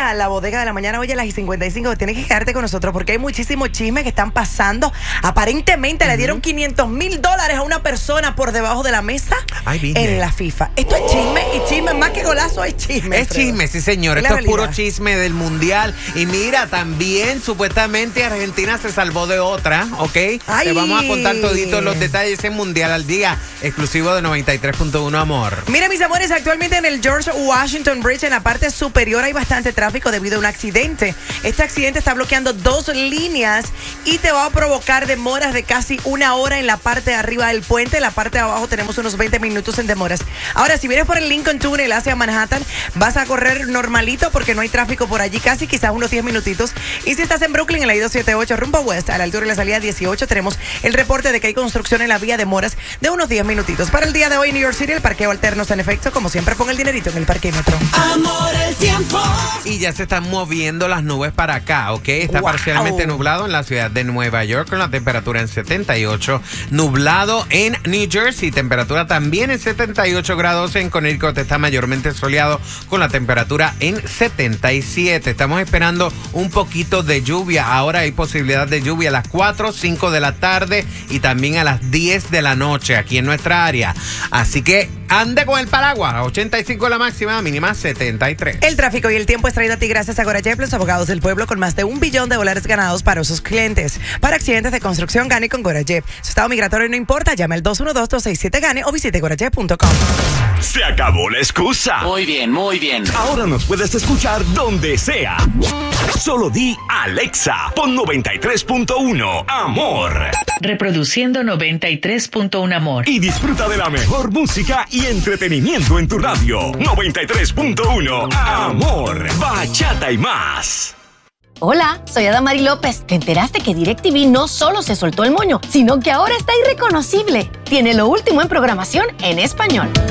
a la bodega de la mañana hoy a las 55. Tienes que quedarte con nosotros porque hay muchísimos chismes que están pasando. Aparentemente le dieron $500,000 a una persona por debajo de la mesa en la FIFA. Esto es chisme y chisme, más que golazo es chisme. Es chisme, sí señor. Esto es puro chisme del mundial. Y mira, también supuestamente Argentina se salvó de otra, ¿ok? Ay. Te vamos a contar toditos los detalles en Mundial al Día, exclusivo de 93.1 Amor. Mira, mis amores, actualmente en el George Washington Bridge, en la parte superior, hay bastante tráfico debido a un accidente. Este accidente está bloqueando 2 líneas y te va a provocar demoras de casi 1 hora en la parte de arriba del puente. En la parte de abajo tenemos unos 20 minutos en demoras. Ahora, si vienes por el Lincoln Tunnel hacia Manhattan, vas a correr normalito porque no hay tráfico por allí, casi quizás unos 10 minutitos. Y si estás en Brooklyn, en la I-278 rumbo West, a la altura de la salida 18, tenemos el reporte de que hay construcción en la vía, demoras de unos 10 minutitos. Para el día de hoy en New York City, el parqueo alterno está en efecto. Como siempre, pon el dinerito en el parquímetro. Amor, el tiempo. Y ya se están moviendo las nubes para acá, ¿ok? Está parcialmente nublado en la ciudad de Nueva York con la temperatura en 78. Nublado en New Jersey, temperatura también en 78 grados. En Connecticut está mayormente soleado con la temperatura en 77. Estamos esperando un poquito de lluvia. Ahora hay posibilidad de lluvia a las 4, 5 de la tarde y también a las 10 de la noche aquí en nuestra área. Así que ande con el paraguas. 85 la máxima, mínima 73. El tráfico y el tiempo es traído a ti gracias a GoraJet, los abogados del pueblo, con más de $1 billón ganados para sus clientes. Para accidentes de construcción, gane con GoraJet. Su estado migratorio no importa, llame al 212-267-GANE o visite gorajet.com. Se acabó la excusa. Muy bien, muy bien. Ahora nos puedes escuchar donde sea. Solo di Alexa, pon 93.1 Amor. Reproduciendo 93.1 Amor. Y disfruta de la mejor música y entretenimiento en tu radio. 93.1 Amor. Bachata y más. Hola, soy Adamari López. ¿Te enteraste que DirecTV no solo se soltó el moño, sino que ahora está irreconocible? Tiene lo último en programación en español.